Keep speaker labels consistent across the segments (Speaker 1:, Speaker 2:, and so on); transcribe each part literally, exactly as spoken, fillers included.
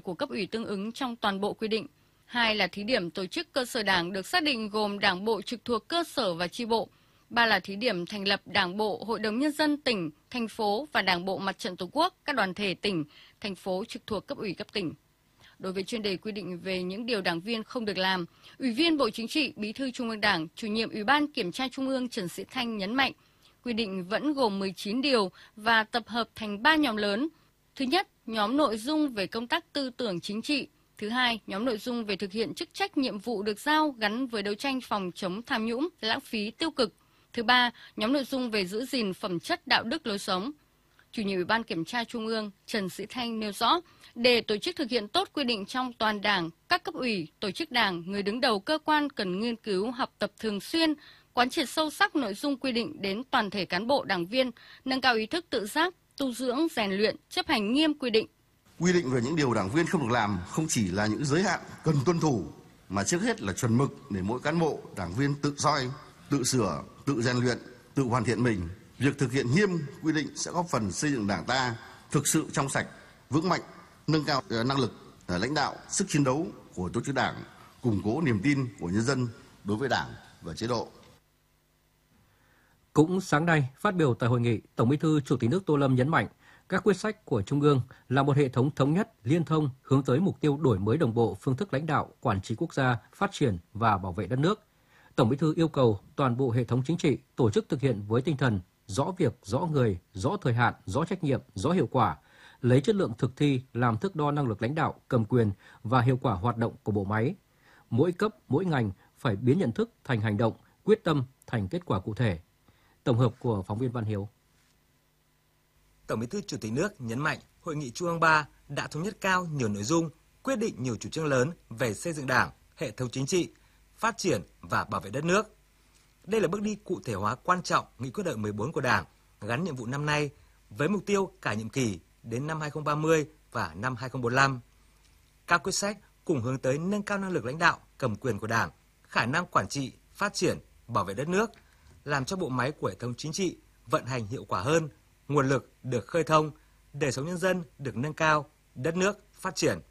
Speaker 1: của cấp ủy tương ứng trong toàn bộ quy định. Hai là thí điểm tổ chức cơ sở đảng được xác định gồm đảng bộ trực thuộc cơ sở và chi bộ. Ba là thí điểm thành lập Đảng bộ, Hội đồng Nhân dân tỉnh, thành phố và Đảng bộ Mặt trận Tổ quốc, các đoàn thể tỉnh, thành phố trực thuộc cấp ủy cấp tỉnh. Đối với chuyên đề quy định về những điều đảng viên không được làm, Ủy viên Bộ Chính trị, Bí thư Trung ương Đảng, Chủ nhiệm Ủy ban Kiểm tra Trung ương Trần Sĩ Thanh nhấn mạnh, quy định vẫn gồm mười chín điều và tập hợp thành ba nhóm lớn. Thứ nhất, nhóm nội dung về công tác tư tưởng chính trị. Thứ hai, nhóm nội dung về thực hiện chức trách nhiệm vụ được giao gắn với đấu tranh phòng chống tham nhũng, lãng phí, tiêu cực. Thứ ba, nhóm nội dung về giữ gìn phẩm chất đạo đức lối sống. Chủ nhiệm Ủy ban Kiểm tra Trung ương Trần Sĩ Thanh nêu rõ, để tổ chức thực hiện tốt quy định trong toàn Đảng, các cấp ủy, tổ chức Đảng, người đứng đầu cơ quan cần nghiên cứu, học tập thường xuyên, quán triệt sâu sắc nội dung quy định đến toàn thể cán bộ đảng viên, nâng cao ý thức tự giác, tu dưỡng, rèn luyện, chấp hành nghiêm quy định.
Speaker 2: Quy định về những điều đảng viên không được làm không chỉ là những giới hạn cần tuân thủ, mà trước hết là chuẩn mực để mỗi cán bộ, đảng viên tự soi, tự sửa, tự rèn luyện, tự hoàn thiện mình. Việc thực hiện nghiêm quy định sẽ góp phần xây dựng Đảng ta thực sự trong sạch, vững mạnh, nâng cao năng lực lãnh đạo, sức chiến đấu của tổ chức Đảng, củng cố niềm tin của nhân dân đối với Đảng và chế độ.
Speaker 3: Cũng sáng nay, phát biểu tại hội nghị, Tổng Bí thư Chủ tịch nước Tô Lâm nhấn mạnh, các quyết sách của Trung ương là một hệ thống thống nhất, liên thông hướng tới mục tiêu đổi mới đồng bộ phương thức lãnh đạo, quản trị quốc gia, phát triển và bảo vệ đất nước. Tổng Bí thư yêu cầu toàn bộ hệ thống chính trị tổ chức thực hiện với tinh thần rõ việc, rõ người, rõ thời hạn, rõ trách nhiệm, rõ hiệu quả, lấy chất lượng thực thi làm thước đo năng lực lãnh đạo, cầm quyền và hiệu quả hoạt động của bộ máy. Mỗi cấp, mỗi ngành phải biến nhận thức thành hành động, quyết tâm thành kết quả cụ thể. Tổng hợp của phóng viên Văn Hiếu.
Speaker 4: Tổng Bí thư Chủ tịch nước nhấn mạnh Hội nghị Trung ương ba đã thống nhất cao nhiều nội dung, quyết định nhiều chủ trương lớn về xây dựng Đảng, hệ thống chính trị, phát triển và bảo vệ đất nước. Đây là bước đi cụ thể hóa quan trọng nghị quyết đại hội mười bốn của Đảng gắn nhiệm vụ năm nay với mục tiêu cả nhiệm kỳ đến năm hai không ba không và năm hai không bốn lăm. Các quyết sách cùng hướng tới nâng cao năng lực lãnh đạo, cầm quyền của Đảng, khả năng quản trị, phát triển, bảo vệ đất nước, làm cho bộ máy của hệ thống chính trị vận hành hiệu quả hơn, nguồn lực được khơi thông, đời sống nhân dân được nâng cao, đất nước phát triển.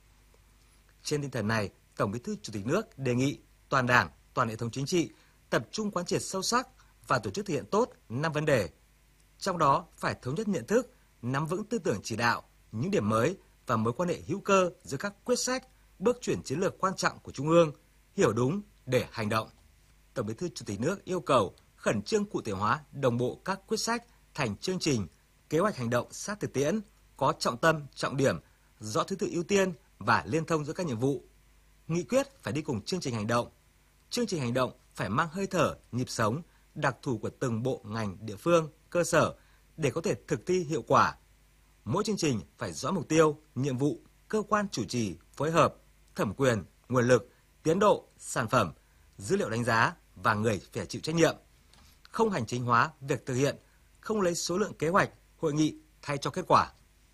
Speaker 4: Trên tinh thần này, Tổng Bí thư Chủ tịch nước đề nghị toàn Đảng, toàn hệ thống chính trị tập trung quán triệt sâu sắc và tổ chức thực hiện tốt năm vấn đề. Trong đó phải thống nhất nhận thức, nắm vững tư tưởng chỉ đạo, những điểm mới và mối quan hệ hữu cơ giữa các quyết sách, bước chuyển chiến lược quan trọng của Trung ương, hiểu đúng để hành động. Tổng Bí thư Chủ tịch nước yêu cầu khẩn trương cụ thể hóa đồng bộ các quyết sách thành chương trình, kế hoạch hành động sát thực tiễn, có trọng tâm, trọng điểm, rõ thứ tự ưu tiên và liên thông giữa các nhiệm vụ. Nghị quyết phải đi cùng chương trình hành động. Chương trình hành động phải mang hơi thở, nhịp sống, đặc thù của từng bộ ngành, địa phương, cơ sở để có thể thực thi hiệu quả. Mỗi chương trình phải rõ mục tiêu, nhiệm vụ, cơ quan chủ trì, phối hợp, thẩm quyền, nguồn lực, tiến độ, sản phẩm, dữ liệu đánh giá và người phải chịu trách nhiệm. Không hành chính hóa việc thực hiện, không lấy số lượng kế hoạch, hội nghị thay cho kết quả.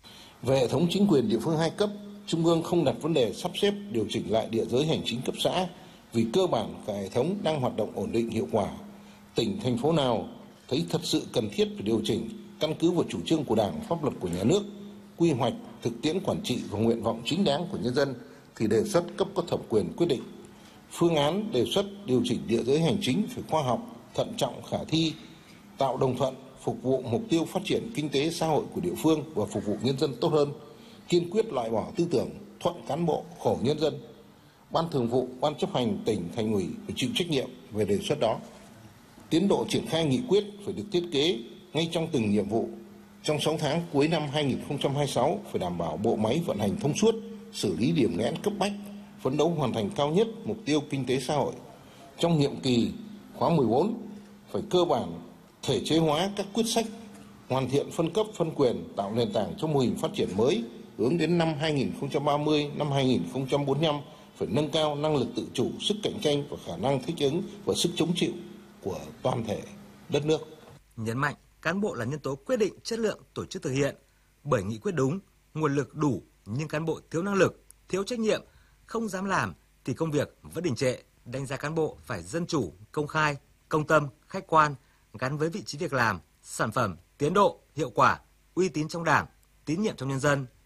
Speaker 5: Về hệ thống chính quyền địa phương hai cấp, Trung ương không đặt vấn đề sắp xếp điều chỉnh lại địa giới hành chính cấp xã vì cơ bản cả hệ thống đang hoạt động ổn định hiệu quả. Tỉnh, thành phố nào thấy thật sự cần thiết phải điều chỉnh căn cứ vào chủ trương của Đảng, pháp luật của nhà nước, quy hoạch, thực tiễn quản trị và nguyện vọng chính đáng của nhân dân thì đề xuất cấp có thẩm quyền quyết định. Phương án đề xuất điều chỉnh địa giới hành chính phải khoa học, thận trọng, khả thi, tạo đồng thuận, phục vụ mục tiêu phát triển kinh tế xã hội của địa phương và phục vụ nhân dân tốt hơn, kiên quyết loại bỏ tư tưởng thuận cán bộ khổ nhân dân. Ban Thường vụ, Ban Chấp hành tỉnh, Thành ủy phải chịu trách nhiệm về đề xuất đó. Tiến độ triển khai nghị quyết phải được thiết kế ngay trong từng nhiệm vụ. Trong sáu tháng cuối năm hai nghìn không trăm hai mươi sáu phải đảm bảo bộ máy vận hành thông suốt, xử lý điểm nghẽn cấp bách, phấn đấu hoàn thành cao nhất mục tiêu kinh tế xã hội. Trong nhiệm kỳ khóa mười bốn phải cơ bản thể chế hóa các quyết sách, hoàn thiện phân cấp phân quyền, tạo nền tảng cho mô hình phát triển mới hướng đến năm hai nghìn không trăm ba mươi, năm hai nghìn không trăm bốn mươi lăm phải nâng cao năng lực tự chủ, sức cạnh tranh và khả năng thích ứng và sức chống chịu của toàn thể đất nước.
Speaker 4: Nhấn mạnh cán bộ là nhân tố quyết định chất lượng tổ chức thực hiện, bởi nghị quyết đúng, nguồn lực đủ nhưng cán bộ thiếu năng lực, thiếu trách nhiệm, không dám làm thì công việc vẫn đình trệ. Đánh giá cán bộ phải dân chủ, công khai, công tâm, khách quan, gắn với vị trí việc làm, sản phẩm, tiến độ, hiệu quả, uy tín trong Đảng, tín nhiệm trong nhân dân.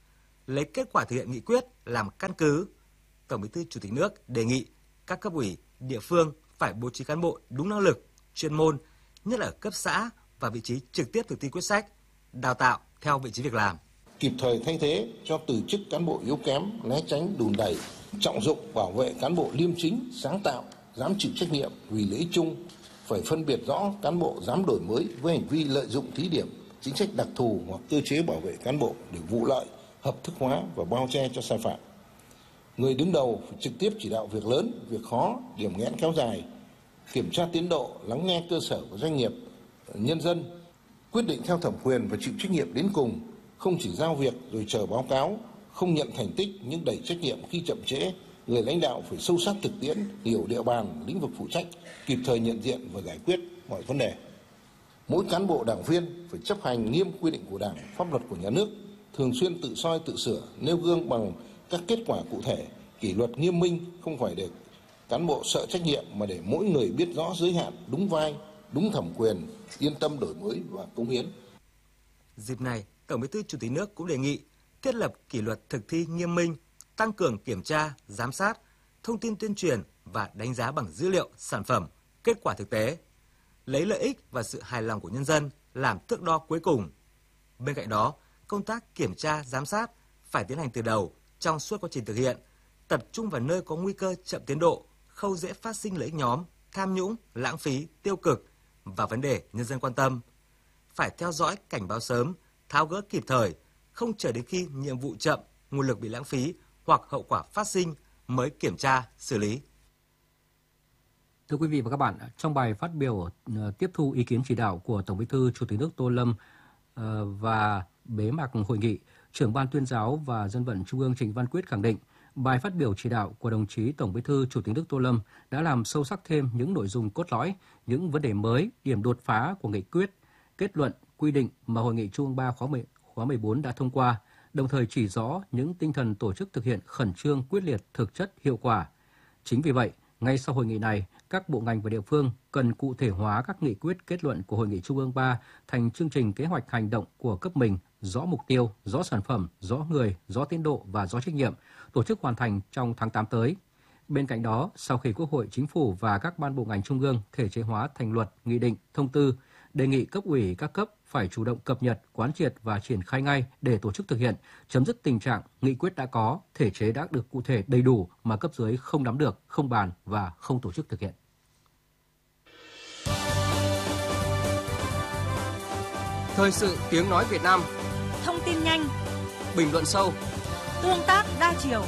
Speaker 4: lấy kết quả thực hiện nghị quyết làm căn cứ. Tổng Bí thư Chủ tịch nước đề nghị các cấp ủy, địa phương phải bố trí cán bộ đúng năng lực, chuyên môn, nhất là ở cấp xã và vị trí trực tiếp thực thi quyết sách, đào tạo theo vị trí việc làm.
Speaker 5: Kịp thời thay thế cho từ chức cán bộ yếu kém, né tránh đùn đẩy, trọng dụng bảo vệ cán bộ liêm chính, sáng tạo, dám chịu trách nhiệm vì lợi ích chung, phải phân biệt rõ cán bộ dám đổi mới với hành vi lợi dụng thí điểm, chính sách đặc thù hoặc cơ chế bảo vệ cán bộ để vụ lợi, hợp thức hóa và bao che cho sai phạm. Người đứng đầu phải trực tiếp chỉ đạo việc lớn, việc khó, điểm nghẽn kéo dài, kiểm tra tiến độ, lắng nghe cơ sở của doanh nghiệp, nhân dân, quyết định theo thẩm quyền và chịu trách nhiệm đến cùng, không chỉ giao việc rồi chờ báo cáo, không nhận thành tích nhưng đẩy trách nhiệm khi chậm trễ. Người lãnh đạo phải sâu sát thực tiễn, hiểu địa bàn, lĩnh vực phụ trách, kịp thời nhận diện và giải quyết mọi vấn đề. Mỗi cán bộ đảng viên phải chấp hành nghiêm quy định của Đảng, pháp luật của nhà nước, thường xuyên tự soi tự sửa, nêu gương bằng các kết quả cụ thể, kỷ luật nghiêm minh, không phải để cán bộ sợ trách nhiệm mà để mỗi người biết rõ giới hạn, đúng vai, đúng thẩm quyền, yên tâm đổi mới và cống hiến.
Speaker 4: Dịp này, Tổng Bí thư Chủ tịch nước cũng đề nghị thiết lập kỷ luật thực thi nghiêm minh, tăng cường kiểm tra, giám sát, thông tin tuyên truyền và đánh giá bằng dữ liệu, sản phẩm, kết quả thực tế, lấy lợi ích và sự hài lòng của nhân dân làm thước đo cuối cùng. Bên cạnh đó, công tác kiểm tra, giám sát phải tiến hành từ đầu trong suốt quá trình thực hiện, tập trung vào nơi có nguy cơ chậm tiến độ, khâu dễ phát sinh lợi ích nhóm, tham nhũng, lãng phí, tiêu cực và vấn đề nhân dân quan tâm. Phải theo dõi, cảnh báo sớm, tháo gỡ kịp thời, không chờ đến khi nhiệm vụ chậm, nguồn lực bị lãng phí hoặc hậu quả phát sinh mới kiểm tra, xử lý.
Speaker 3: Thưa quý vị và các bạn, trong bài phát biểu uh, tiếp thu ý kiến chỉ đạo của Tổng Bí thư Chủ tịch nước Tô Lâm uh, và bế mạc hội nghị, Trưởng Ban Tuyên giáo và Dân vận Trung ương Trịnh Văn Quyết khẳng định, bài phát biểu chỉ đạo của đồng chí Tổng Bí thư Chủ tịch nước Tô Lâm đã làm sâu sắc thêm những nội dung cốt lõi, những vấn đề mới, điểm đột phá của nghị quyết, kết luận, quy định mà Hội nghị Trung ương ba khóa mười bốn đã thông qua, đồng thời chỉ rõ những tinh thần tổ chức thực hiện khẩn trương, quyết liệt, thực chất, hiệu quả. Chính vì vậy, ngay sau hội nghị này, các bộ ngành và địa phương cần cụ thể hóa các nghị quyết kết luận của Hội nghị Trung ương ba thành chương trình kế hoạch hành động của cấp mình, rõ mục tiêu, rõ sản phẩm, rõ người, rõ tiến độ và rõ trách nhiệm, tổ chức hoàn thành trong tháng tám tới. Bên cạnh đó, sau khi Quốc hội, Chính phủ và các ban bộ ngành trung ương thể chế hóa thành luật, nghị định, thông tư, đề nghị cấp ủy các cấp phải chủ động cập nhật, quán triệt và triển khai ngay để tổ chức thực hiện, chấm dứt tình trạng nghị quyết đã có, thể chế đã được cụ thể đầy đủ mà cấp dưới không nắm được, không bàn và không tổ chức thực hiện.
Speaker 6: Thời sự tiếng nói Việt Nam.
Speaker 7: Thông tin nhanh,
Speaker 6: bình luận sâu,
Speaker 7: tương tác đa chiều.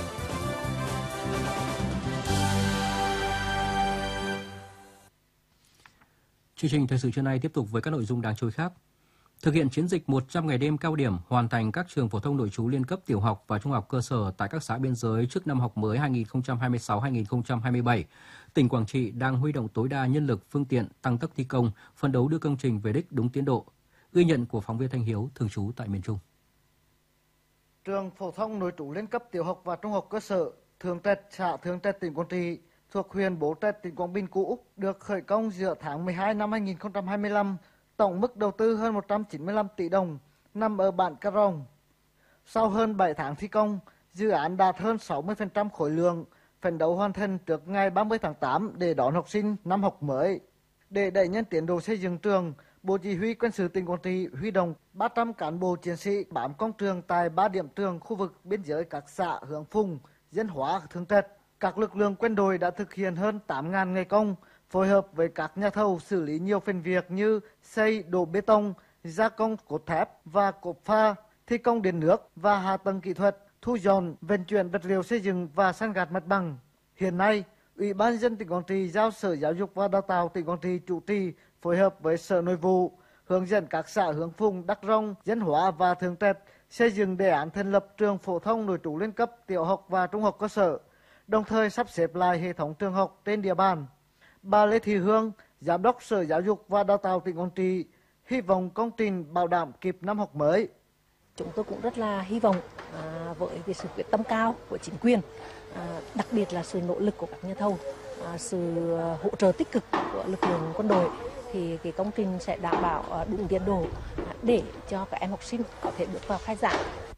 Speaker 3: Chương trình thời sự trưa nay tiếp tục với các nội dung đáng chú ý khác. Thực hiện chiến dịch một trăm ngày đêm cao điểm hoàn thành các trường phổ thông nội trú liên cấp tiểu học và trung học cơ sở tại các xã biên giới trước năm học mới hai nghìn không trăm hai mươi sáu hai nghìn không trăm hai mươi bảy, tỉnh Quảng Trị đang huy động tối đa nhân lực, phương tiện, tăng tốc thi công, phấn đấu đưa công trình về đích đúng tiến độ. Ghi nhận của phóng viên Thanh Hiếu thường trú tại miền Trung.
Speaker 8: Trường phổ thông nội trú liên cấp tiểu học và trung học cơ sở Thượng Trạch, xã Thượng Trạch, tỉnh Quảng Trị thuộc huyện Bố Trạch, tỉnh Quảng Bình cũ được khởi công giữa tháng mười hai năm hai nghìn không trăm hai mươi lăm, tổng mức đầu tư hơn một trăm chín mươi lăm tỷ đồng, nằm ở bản Ca Rồng. Sau hơn bảy tháng thi công, dự án đạt hơn sáu mươi phần trăm khối lượng, phấn đấu hoàn thành trước ngày ba mươi tháng tám để đón học sinh năm học mới. Để đẩy nhanh tiến độ xây dựng trường, Bộ Chỉ huy Quân sự tỉnh Quảng Trị huy động ba trăm cán bộ chiến sĩ bám công trường tại ba điểm trường khu vực biên giới các xã Hướng Phùng, Dân Hóa, Thượng Trạch. Các lực lượng quân đội đã thực hiện hơn tám nghìn ngày công, phối hợp với các nhà thầu xử lý nhiều phần việc như xây, đổ bê tông, gia công cốt thép và cột pha, thi công điện nước và hạ tầng kỹ thuật, thu dọn, vận chuyển vật liệu xây dựng và san gạt mặt bằng. Hiện nay, Ủy ban nhân dân tỉnh Quảng Trị giao Sở Giáo dục và Đào tạo tỉnh Quảng Trị chủ trì phối hợp với Sở Nội vụ hướng dẫn các xã Hướng Phùng, Đắc Rông, Dân Hóa và Thượng Trạch xây dựng đề án thành lập trường phổ thông nội trú liên cấp tiểu học và trung học cơ sở, đồng thời sắp xếp lại hệ thống trường học trên địa bàn. Bà Lê Thị Hương, Giám đốc Sở Giáo dục và Đào tạo tỉnh Quảng Trị, hy vọng công trình bảo đảm kịp năm học mới.
Speaker 9: Chúng tôi cũng rất là hy vọng à, với cái sự quyết tâm cao của chính quyền, à, đặc biệt là sự nỗ lực của các nhà thầu, à, sự hỗ trợ tích cực của lực lượng quân đội, thì cái công trình sẽ đảm bảo đúng tiến độ để cho các em học sinh có thể bước vào khai giảng.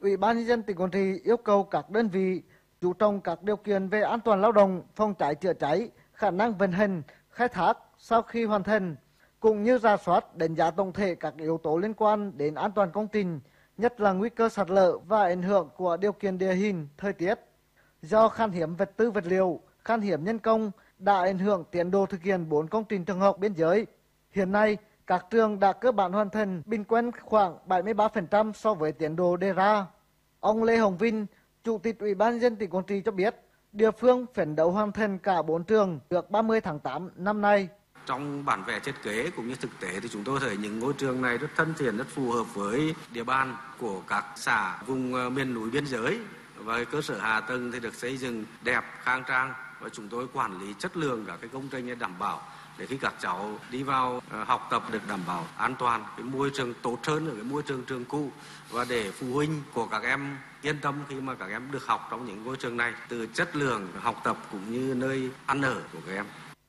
Speaker 8: Ủy ban nhân dân tỉnh Quảng Trị yêu cầu các đơn vị chú trọng các điều kiện về an toàn lao động, phòng cháy chữa cháy, khả năng vận hành, khai thác sau khi hoàn thành, cũng như rà soát đánh giá tổng thể các yếu tố liên quan đến an toàn công trình, nhất là nguy cơ sạt lở và ảnh hưởng của điều kiện địa hình, thời tiết. Do khan hiếm vật tư vật liệu, khan hiếm nhân công đã ảnh hưởng tiến độ thực hiện bốn công trình trường học biên giới. Hiện nay, các trường đã cơ bản hoàn thành bình quân khoảng bảy mươi ba phần trăm so với tiến độ đề ra. Ông Lê Hồng Vinh, Chủ tịch Ủy ban nhân dân tỉnh Quảng Trị cho biết, địa phương phấn đấu hoàn thành cả bốn trường được ba mươi tháng tám năm nay.
Speaker 10: Trong bản vẽ thiết kế cũng như thực tế thì chúng tôi thấy những ngôi trường này rất thân thiện, rất phù hợp với địa bàn của các xã vùng miền núi biên giới, và cơ sở hạ tầng thì được xây dựng đẹp, khang trang, và chúng tôi quản lý chất lượng các cái công trình đảm bảo để khi các cháu đi vào học tập được đảm bảo an toàn, cái môi trường tốt hơn ở cái môi trường trường cũ, và để phụ huynh của các em yên tâm khi mà các em được học trong những ngôi trường này, từ chất lượng học tập cũng như nơi ăn ở của các em.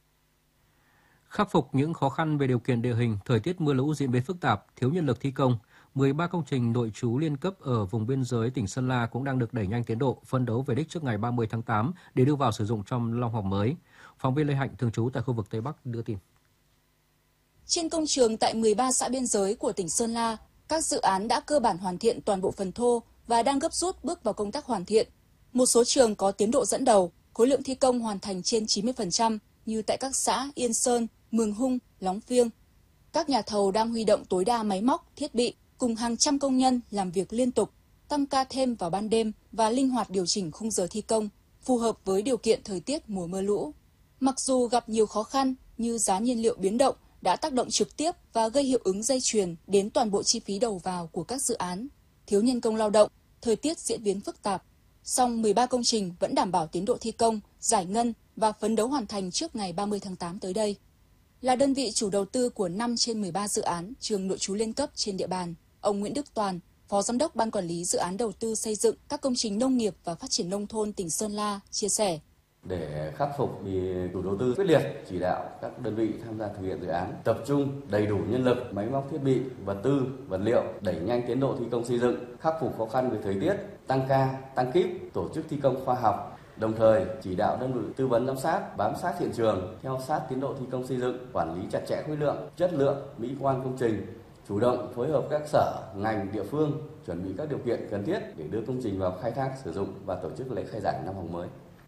Speaker 3: Khắc phục những khó khăn về điều kiện địa hình, thời tiết mưa lũ diễn biến phức tạp, thiếu nhân lực thi công, mười ba công trình nội trú liên cấp ở vùng biên giới tỉnh Sơn La cũng đang được đẩy nhanh tiến độ, phấn đấu về đích trước ngày ba mươi tháng tám để đưa vào sử dụng trong năm học mới. Phóng viên Lê Hạnh thường trú tại khu vực Tây Bắc đưa tin.
Speaker 11: Trên công trường tại mười ba xã biên giới của tỉnh Sơn La, các dự án đã cơ bản hoàn thiện toàn bộ phần thô và đang gấp rút bước vào công tác hoàn thiện. Một số trường có tiến độ dẫn đầu, khối lượng thi công hoàn thành trên chín mươi phần trăm như tại các xã Yên Sơn, Mường Hung, Lóng Phiêng. Các nhà thầu đang huy động tối đa máy móc, thiết bị cùng hàng trăm công nhân làm việc liên tục, tăng ca thêm vào ban đêm và linh hoạt điều chỉnh khung giờ thi công, phù hợp với điều kiện thời tiết mùa mưa lũ. Mặc dù gặp nhiều khó khăn như giá nhiên liệu biến động đã tác động trực tiếp và gây hiệu ứng dây chuyền đến toàn bộ chi phí đầu vào của các dự án, thiếu nhân công lao động, thời tiết diễn biến phức tạp, song mười ba công trình vẫn đảm bảo tiến độ thi công, giải ngân và phấn đấu hoàn thành trước ngày ba mươi tháng tám tới đây. Là đơn vị chủ đầu tư của năm trên mười ba dự án trường nội trú liên cấp trên địa bàn, ông Nguyễn Đức Toàn, Phó Giám đốc Ban Quản lý Dự án Đầu tư xây dựng các công trình nông nghiệp và phát triển nông thôn tỉnh Sơn La chia sẻ.
Speaker 12: Để khắc phục thì chủ đầu tư quyết liệt chỉ đạo các đơn vị tham gia thực hiện dự án tập trung đầy đủ nhân lực, máy móc thiết bị, vật tư, vật liệu, đẩy nhanh tiến độ thi công xây dựng, khắc phục khó khăn về thời tiết, tăng ca, tăng kíp, tổ chức thi công khoa học. Đồng thời chỉ đạo đơn vị tư vấn giám sát, bám sát hiện trường, theo sát tiến độ thi công xây dựng, quản lý chặt chẽ khối lượng, chất lượng, mỹ quan công trình, chủ động phối hợp các sở, ngành, địa phương chuẩn bị các điều kiện cần thiết để đưa công trình vào khai thác sử dụng và tổ chức lễ khai giảng năm học mới.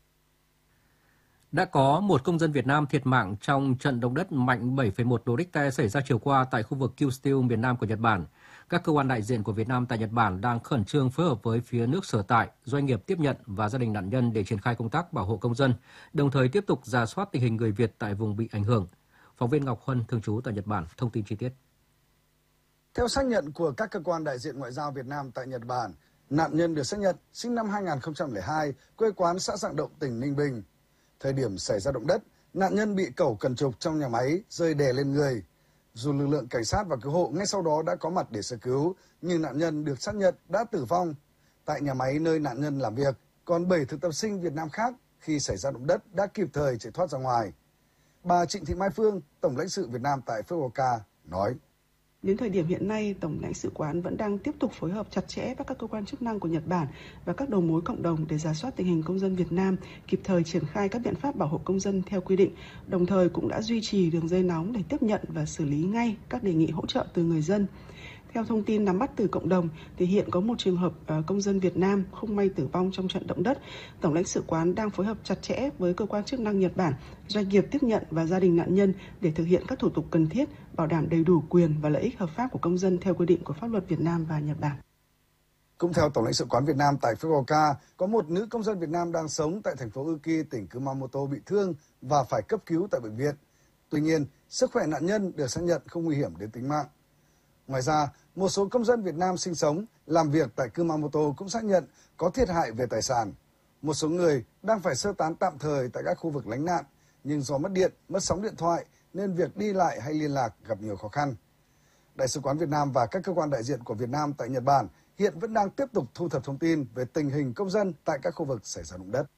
Speaker 3: Đã có một công dân Việt Nam thiệt mạng trong trận động đất mạnh bảy phẩy một độ Richter xảy ra chiều qua tại khu vực Kyushu miền Nam của Nhật Bản. Các cơ quan đại diện của Việt Nam tại Nhật Bản đang khẩn trương phối hợp với phía nước sở tại, doanh nghiệp tiếp nhận và gia đình nạn nhân để triển khai công tác bảo hộ công dân, đồng thời tiếp tục rà soát tình hình người Việt tại vùng bị ảnh hưởng. Phóng viên Ngọc Huân thường trú tại Nhật Bản thông tin chi tiết.
Speaker 13: Theo xác nhận của các cơ quan đại diện ngoại giao Việt Nam tại Nhật Bản, nạn nhân được xác nhận sinh năm hai nghìn không trăm lẻ hai, quê quán xã Sạng Động, tỉnh Ninh Bình. Thời điểm xảy ra động đất, nạn nhân bị cẩu cần trục trong nhà máy rơi đè lên người. Dù lực lượng cảnh sát và cứu hộ ngay sau đó đã có mặt để sơ cứu, nhưng nạn nhân được xác nhận đã tử vong tại nhà máy nơi nạn nhân làm việc. Còn bảy thực tập sinh Việt Nam khác khi xảy ra động đất đã kịp thời chạy thoát ra ngoài. Bà Trịnh Thị Mai Phương, Tổng lãnh sự Việt Nam tại Fukuoka nói:
Speaker 14: Đến thời điểm hiện nay, Tổng lãnh sự quán vẫn đang tiếp tục phối hợp chặt chẽ với các cơ quan chức năng của Nhật Bản và các đầu mối cộng đồng để rà soát tình hình công dân Việt Nam, kịp thời triển khai các biện pháp bảo hộ công dân theo quy định, đồng thời cũng đã duy trì đường dây nóng để tiếp nhận và xử lý ngay các đề nghị hỗ trợ từ người dân. Theo thông tin nắm bắt từ cộng đồng, thì hiện có một trường hợp uh, công dân Việt Nam không may tử vong trong trận động đất. Tổng lãnh sự quán đang phối hợp chặt chẽ với cơ quan chức năng Nhật Bản, doanh nghiệp tiếp nhận và gia đình nạn nhân để thực hiện các thủ tục cần thiết, bảo đảm đầy đủ quyền và lợi ích hợp pháp của công dân theo quy định của pháp luật Việt Nam và Nhật Bản.
Speaker 13: Cũng theo Tổng lãnh sự quán Việt Nam tại Fukuoka, có một nữ công dân Việt Nam đang sống tại thành phố Uki, tỉnh Kumamoto bị thương và phải cấp cứu tại bệnh viện. Tuy nhiên, sức khỏe nạn nhân được xác nhận không nguy hiểm đến tính mạng. Ngoài ra, một số công dân Việt Nam sinh sống, làm việc tại Kumamoto cũng xác nhận có thiệt hại về tài sản. Một số người đang phải sơ tán tạm thời tại các khu vực lánh nạn, nhưng do mất điện, mất sóng điện thoại nên việc đi lại hay liên lạc gặp nhiều khó khăn. Đại sứ quán Việt Nam và các cơ quan đại diện của Việt Nam tại Nhật Bản hiện vẫn đang tiếp tục thu thập thông tin về tình hình công dân tại các khu vực xảy ra động đất.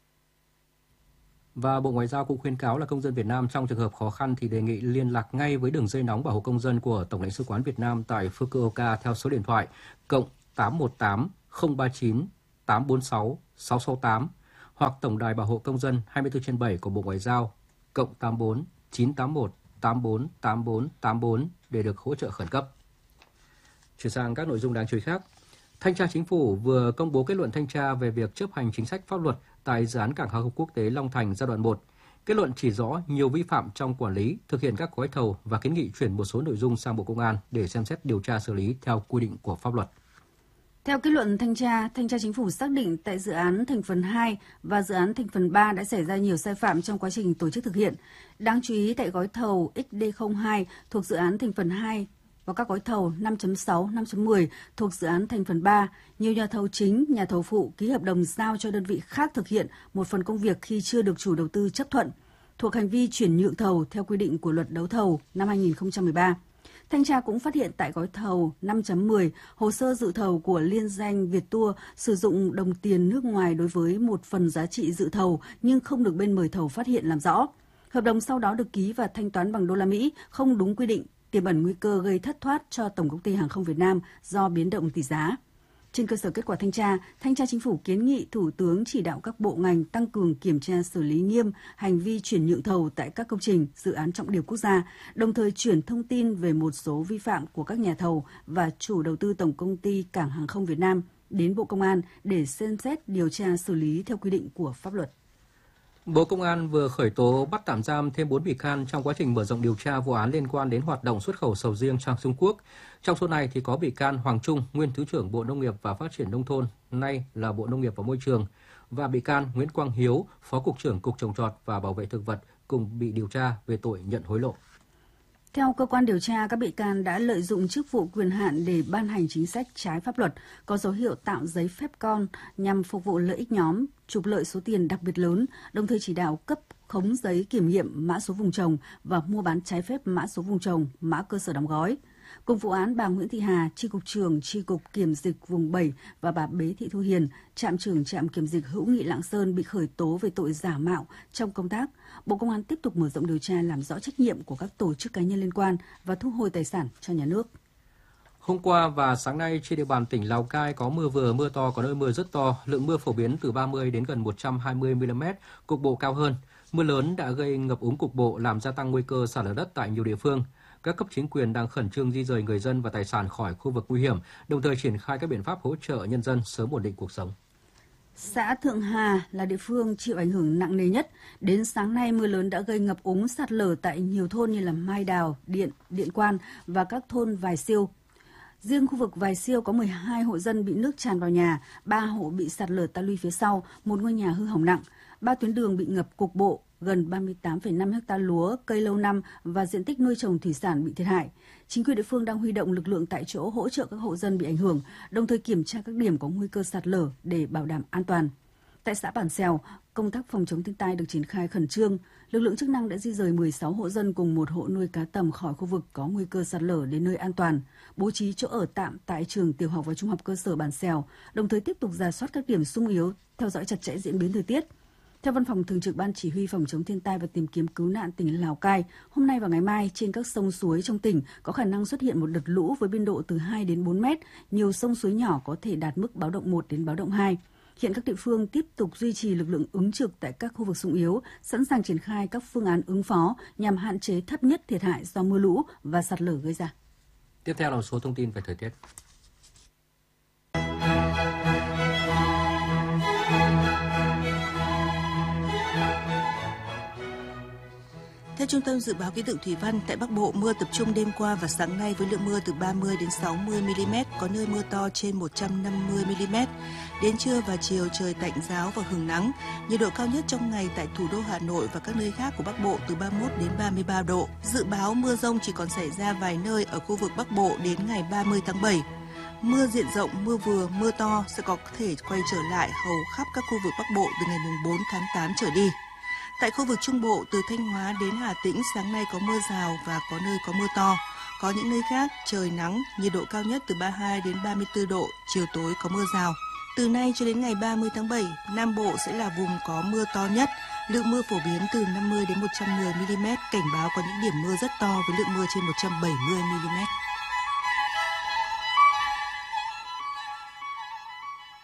Speaker 3: Và Bộ Ngoại giao cũng khuyến cáo là công dân Việt Nam trong trường hợp khó khăn thì đề nghị liên lạc ngay với đường dây nóng bảo hộ công dân của Tổng lãnh sự quán Việt Nam tại Fukuoka theo số điện thoại cộng tám một tám không ba chín tám bốn sáu sáu sáu tám hoặc tổng đài bảo hộ công dân hai mươi tư trên bảy của Bộ Ngoại giao cộng tám bốn chín tám một tám bốn tám bốn tám bốn để được hỗ trợ khẩn cấp. Chuyển sang các nội dung đáng chú ý khác. Thanh tra Chính phủ vừa công bố kết luận thanh tra về việc chấp hành chính sách pháp luật tại dự án cảng hàng không quốc tế Long Thành giai đoạn một. Kết luận chỉ rõ nhiều vi phạm trong quản lý, thực hiện các gói thầu và kiến nghị chuyển một số nội dung sang Bộ Công an để xem xét điều tra xử lý theo quy định của pháp luật.
Speaker 15: Theo kết luận thanh tra, Thanh tra Chính phủ xác định tại dự án thành phần hai và dự án thành phần ba đã xảy ra nhiều sai phạm trong quá trình tổ chức thực hiện. Đáng chú ý tại gói thầu X D không hai thuộc dự án thành phần hai và các gói thầu năm chấm sáu, năm chấm mười thuộc dự án thành phần ba, nhiều nhà thầu chính, nhà thầu phụ ký hợp đồng giao cho đơn vị khác thực hiện một phần công việc khi chưa được chủ đầu tư chấp thuận, thuộc hành vi chuyển nhượng thầu theo quy định của Luật Đấu thầu năm hai nghìn không trăm mười ba. Thanh tra cũng phát hiện tại gói thầu năm chấm mười, hồ sơ dự thầu của liên danh Viettour sử dụng đồng tiền nước ngoài đối với một phần giá trị dự thầu nhưng không được bên mời thầu phát hiện làm rõ. Hợp đồng sau đó được ký và thanh toán bằng đô la Mỹ không đúng quy định, tiềm ẩn nguy cơ gây thất thoát cho Tổng công ty Hàng không Việt Nam do biến động tỷ giá. Trên cơ sở kết quả thanh tra, Thanh tra Chính phủ kiến nghị Thủ tướng chỉ đạo các bộ ngành tăng cường kiểm tra xử lý nghiêm hành vi chuyển nhượng thầu tại các công trình, dự án trọng điểm quốc gia, đồng thời chuyển thông tin về một số vi phạm của các nhà thầu và chủ đầu tư Tổng công ty Cảng Hàng không Việt Nam đến Bộ Công an để xem xét điều tra xử lý theo quy định của pháp luật.
Speaker 3: Bộ Công an vừa khởi tố bắt tạm giam thêm bốn bị can trong quá trình mở rộng điều tra vụ án liên quan đến hoạt động xuất khẩu sầu riêng sang Trung Quốc. Trong số này thì có bị can Hoàng Trung, nguyên Thứ trưởng Bộ Nông nghiệp và Phát triển Nông thôn, nay là Bộ Nông nghiệp và Môi trường, và bị can Nguyễn Quang Hiếu, Phó Cục trưởng Cục Trồng trọt và Bảo vệ Thực vật, cùng bị điều tra về tội nhận hối lộ.
Speaker 15: Theo cơ quan điều tra, các bị can đã lợi dụng chức vụ quyền hạn để ban hành chính sách trái pháp luật, có dấu hiệu tạo giấy phép con nhằm phục vụ lợi ích nhóm, trục lợi số tiền đặc biệt lớn, đồng thời chỉ đạo cấp khống giấy kiểm nghiệm mã số vùng trồng và mua bán trái phép mã số vùng trồng, mã cơ sở đóng gói. Cùng vụ án, bà Nguyễn Thị Hà, Chi cục trưởng Chi cục Kiểm dịch vùng bảy và bà Bế Thị Thu Hiền, trạm trưởng trạm kiểm dịch Hữu Nghị Lạng Sơn bị khởi tố về tội giả mạo trong công tác. Bộ Công an tiếp tục mở rộng điều tra làm rõ trách nhiệm của các tổ chức cá nhân liên quan và thu hồi tài sản cho nhà nước.
Speaker 3: Hôm qua và sáng nay trên địa bàn tỉnh Lào Cai có mưa vừa, mưa to, có nơi mưa rất to, lượng mưa phổ biến từ ba mươi đến gần một trăm hai mươi mi-li-mét, cục bộ cao hơn. Mưa lớn đã gây ngập úng cục bộ, làm gia tăng nguy cơ sạt lở đất tại nhiều địa phương. Các cấp chính quyền đang khẩn trương di dời người dân và tài sản khỏi khu vực nguy hiểm, đồng thời triển khai các biện pháp hỗ trợ nhân dân sớm ổn định cuộc sống.
Speaker 15: Xã Thượng Hà là địa phương chịu ảnh hưởng nặng nề nhất. Đến sáng nay, mưa lớn đã gây ngập úng sạt lở tại nhiều thôn như là Mai Đào, Điện, Điện Quan và các thôn Vài Siêu. Riêng khu vực Vài Siêu có mười hai hộ dân bị nước tràn vào nhà, ba hộ bị sạt lở ta luy phía sau, một ngôi nhà hư hỏng nặng, ba tuyến đường bị ngập cục bộ, gần ba mươi tám phẩy năm ha lúa, cây lâu năm và diện tích nuôi trồng thủy sản bị thiệt hại. Chính quyền địa phương đang huy động lực lượng tại chỗ hỗ trợ các hộ dân bị ảnh hưởng, đồng thời kiểm tra các điểm có nguy cơ sạt lở để bảo đảm an toàn. Tại xã Bản Xèo, công tác phòng chống thiên tai được triển khai khẩn trương. Lực lượng chức năng đã di rời mười sáu hộ dân cùng một hộ nuôi cá tầm khỏi khu vực có nguy cơ sạt lở đến nơi an toàn, bố trí chỗ ở tạm tại trường tiểu học và trung học cơ sở Bản Xèo, đồng thời tiếp tục rà soát các điểm xung yếu, theo dõi chặt chẽ diễn biến thời tiết. Theo Văn phòng Thường trực Ban Chỉ huy Phòng chống thiên tai và tìm kiếm cứu nạn tỉnh Lào Cai, hôm nay và ngày mai trên các sông suối trong tỉnh có khả năng xuất hiện một đợt lũ với biên độ từ hai đến bốn mét, nhiều sông suối nhỏ có thể đạt mức báo động một đến báo động hai. Hiện các địa phương tiếp tục duy trì lực lượng ứng trực tại các khu vực xung yếu, sẵn sàng triển khai các phương án ứng phó nhằm hạn chế thấp nhất thiệt hại do mưa lũ và sạt lở gây ra.
Speaker 3: Tiếp theo là một số thông tin về thời tiết.
Speaker 16: Theo Trung tâm Dự báo Khí tượng Thủy văn, tại Bắc Bộ, mưa tập trung đêm qua và sáng nay với lượng mưa từ ba mươi đến sáu mươi mi-li-mét, có nơi mưa to trên một trăm năm mươi mi-li-mét. Đến trưa và chiều trời tạnh ráo và hửng nắng. Nhiệt độ cao nhất trong ngày tại thủ đô Hà Nội và các nơi khác của Bắc Bộ từ ba mươi mốt đến ba mươi ba độ. Dự báo mưa dông chỉ còn xảy ra vài nơi ở khu vực Bắc Bộ đến ngày ba mươi tháng bảy. Mưa diện rộng, mưa vừa, mưa to sẽ có thể quay trở lại hầu khắp các khu vực Bắc Bộ từ ngày bốn tháng tám trở đi. Tại khu vực Trung Bộ, từ Thanh Hóa đến Hà Tĩnh, sáng nay có mưa rào và có nơi có mưa to. Có những nơi khác, trời nắng, nhiệt độ cao nhất từ ba mươi hai đến ba mươi tư độ, chiều tối có mưa rào. Từ nay cho đến ngày ba mươi tháng bảy, Nam Bộ sẽ là vùng có mưa to nhất. Lượng mưa phổ biến từ năm mươi đến một trăm mười mi-li-mét, cảnh báo có những điểm mưa rất to với lượng mưa trên một trăm bảy mươi mi-li-mét.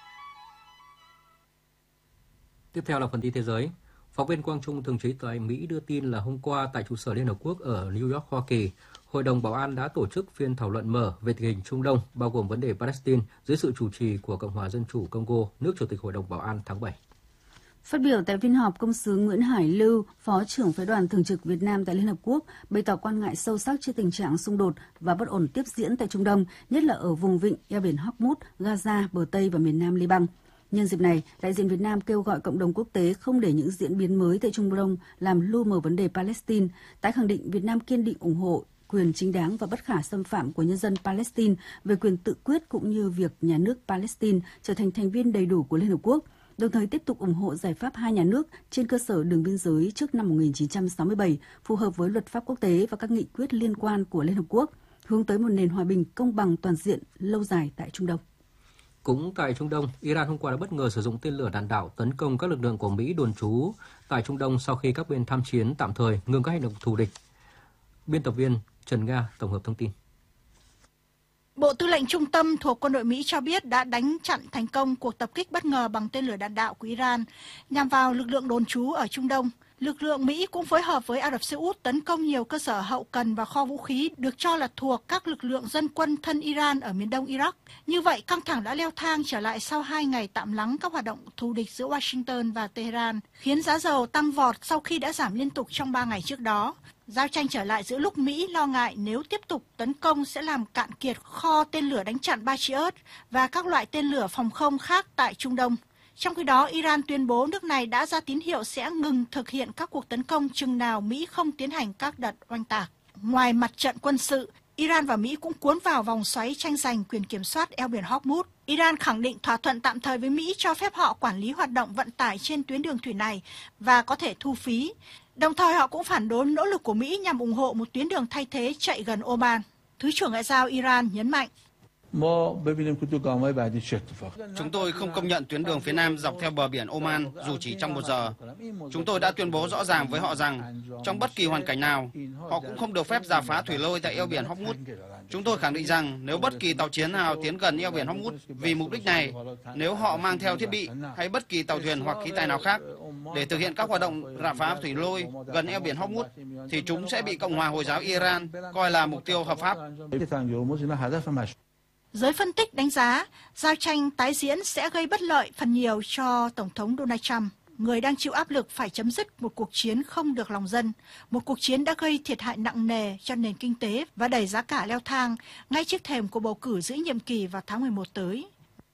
Speaker 3: Tiếp theo là phần tin thế giới. Phóng viên Quang Trung thường trú tại Mỹ đưa tin là hôm qua tại trụ sở Liên Hợp Quốc ở New York, Hoa Kỳ, Hội đồng Bảo an đã tổ chức phiên thảo luận mở về tình hình Trung Đông, bao gồm vấn đề Palestine, dưới sự chủ trì của Cộng hòa Dân chủ Congo, nước Chủ tịch Hội đồng Bảo an tháng bảy.
Speaker 15: Phát biểu tại phiên họp, Công sứ Nguyễn Hải Lưu, Phó trưởng Phái đoàn Thường trực Việt Nam tại Liên Hợp Quốc, bày tỏ quan ngại sâu sắc trước tình trạng xung đột và bất ổn tiếp diễn tại Trung Đông, nhất là ở vùng vịnh, eo biển Hormuz, Gaza, bờ Tây và miền Nam Liban. Nhân dịp này, đại diện Việt Nam kêu gọi cộng đồng quốc tế không để những diễn biến mới tại Trung Đông làm lu mờ vấn đề Palestine, tái khẳng định Việt Nam kiên định ủng hộ quyền chính đáng và bất khả xâm phạm của nhân dân Palestine về quyền tự quyết cũng như việc nhà nước Palestine trở thành thành viên đầy đủ của Liên Hợp Quốc, đồng thời tiếp tục ủng hộ giải pháp hai nhà nước trên cơ sở đường biên giới trước năm một nghìn chín trăm sáu mươi bảy, phù hợp với luật pháp quốc tế và các nghị quyết liên quan của Liên Hợp Quốc, hướng tới một nền hòa bình công bằng toàn diện lâu dài tại Trung Đông.
Speaker 3: Cũng tại Trung Đông, Iran hôm qua đã bất ngờ sử dụng tên lửa đạn đạo tấn công các lực lượng của Mỹ đồn trú tại Trung Đông sau khi các bên tham chiến tạm thời ngừng các hành động thù địch. Biên tập viên Trần Nga tổng hợp thông tin.
Speaker 17: Bộ Tư lệnh Trung tâm thuộc quân đội Mỹ cho biết đã đánh chặn thành công cuộc tập kích bất ngờ bằng tên lửa đạn đạo của Iran nhằm vào lực lượng đồn trú ở Trung Đông. Lực lượng Mỹ cũng phối hợp với Ả Rập Xê Út tấn công nhiều cơ sở hậu cần và kho vũ khí được cho là thuộc các lực lượng dân quân thân Iran ở miền đông Iraq. Như vậy, căng thẳng đã leo thang trở lại sau hai ngày tạm lắng các hoạt động thù địch giữa Washington và Tehran, khiến giá dầu tăng vọt sau khi đã giảm liên tục trong ba ngày trước đó. Giao tranh trở lại giữa lúc Mỹ lo ngại nếu tiếp tục tấn công sẽ làm cạn kiệt kho tên lửa đánh chặn Patriot và các loại tên lửa phòng không khác tại Trung Đông. Trong khi đó, Iran tuyên bố nước này đã ra tín hiệu sẽ ngừng thực hiện các cuộc tấn công chừng nào Mỹ không tiến hành các đợt oanh tạc. Ngoài mặt trận quân sự, Iran và Mỹ cũng cuốn vào vòng xoáy tranh giành quyền kiểm soát eo biển Hormuz. Iran khẳng định thỏa thuận tạm thời với Mỹ cho phép họ quản lý hoạt động vận tải trên tuyến đường thủy này và có thể thu phí. Đồng thời họ cũng phản đối nỗ lực của Mỹ nhằm ủng hộ một tuyến đường thay thế chạy gần Oman. Thứ trưởng Ngoại giao Iran nhấn mạnh.
Speaker 18: Chúng tôi không công nhận tuyến đường phía Nam dọc theo bờ biển Oman dù chỉ trong một giờ. Chúng tôi đã tuyên bố rõ ràng với họ rằng trong bất kỳ hoàn cảnh nào, họ cũng không được phép rà phá thủy lôi tại eo biển Hormuz. Chúng tôi khẳng định rằng nếu bất kỳ tàu chiến nào tiến gần eo biển Hormuz vì mục đích này, nếu họ mang theo thiết bị hay bất kỳ tàu thuyền hoặc khí tài nào khác để thực hiện các hoạt động rà phá thủy lôi gần eo biển Hormuz, thì chúng sẽ bị Cộng hòa Hồi giáo Iran coi là mục tiêu hợp pháp.
Speaker 17: Giới phân tích đánh giá, giao tranh tái diễn sẽ gây bất lợi phần nhiều cho Tổng thống Donald Trump, người đang chịu áp lực phải chấm dứt một cuộc chiến không được lòng dân, một cuộc chiến đã gây thiệt hại nặng nề cho nền kinh tế và đẩy giá cả leo thang ngay trước thềm của bầu cử giữa nhiệm kỳ vào tháng mười một tới.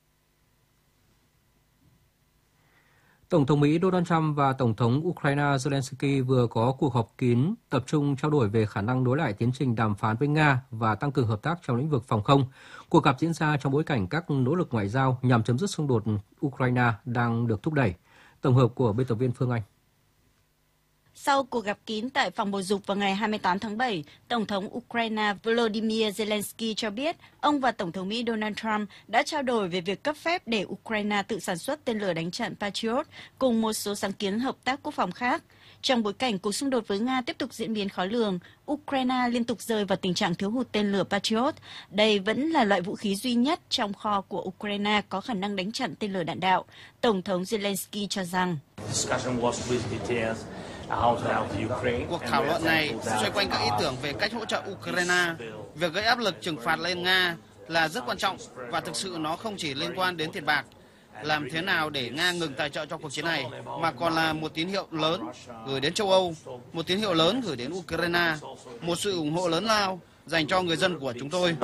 Speaker 3: Tổng thống Mỹ Donald Trump và Tổng thống Ukraine Zelensky vừa có cuộc họp kín tập trung trao đổi về khả năng nối lại tiến trình đàm phán với Nga và tăng cường hợp tác trong lĩnh vực phòng không. Cuộc gặp diễn ra trong bối cảnh các nỗ lực ngoại giao nhằm chấm dứt xung đột Ukraine đang được thúc đẩy. Tổng hợp của biên tập viên Phương Anh.
Speaker 19: Sau cuộc gặp kín tại phòng bầu dục vào ngày hai mươi tám tháng bảy, Tổng thống Ukraine Volodymyr Zelensky cho biết ông và Tổng thống Mỹ Donald Trump đã trao đổi về việc cấp phép để Ukraine tự sản xuất tên lửa đánh chặn Patriot cùng một số sáng kiến hợp tác quốc phòng khác. Trong bối cảnh cuộc xung đột với Nga tiếp tục diễn biến khó lường, Ukraine liên tục rơi vào tình trạng thiếu hụt tên lửa Patriot. Đây vẫn là loại vũ khí duy nhất trong kho của Ukraine có khả năng đánh chặn tên lửa đạn đạo. Tổng thống Zelensky cho rằng
Speaker 18: cuộc thảo luận này xoay quanh các ý tưởng về cách hỗ trợ Ukraine. Việc gây áp lực trừng phạt lên Nga là rất quan trọng và thực sự nó không chỉ liên quan đến tiền bạc. Làm thế nào để Nga ngừng tài trợ cho cuộc chiến này, mà còn là một tín hiệu lớn gửi đến châu Âu, một tín hiệu lớn gửi đến Ukraine, một sự ủng hộ lớn lao dành cho người dân của chúng tôi.